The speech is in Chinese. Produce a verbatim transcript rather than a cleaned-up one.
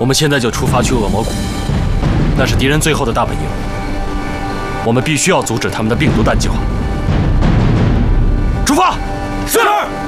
们现在就出发去恶魔谷，那是敌人最后的大本营。我们必须要阻止他们的病毒弹计划。出发！ 是。